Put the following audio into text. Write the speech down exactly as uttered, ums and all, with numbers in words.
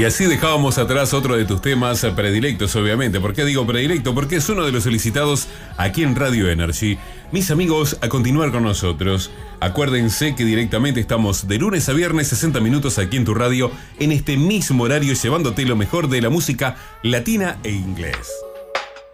Y así dejábamos atrás otro de tus temas predilectos, obviamente. ¿Por qué digo predilecto? Porque es uno de los solicitados aquí en Radio Energy. Mis amigos, a continuar con nosotros. Acuérdense que directamente estamos de lunes a viernes, sesenta minutos aquí en tu radio, en este mismo horario, llevándote lo mejor de la música latina e inglés.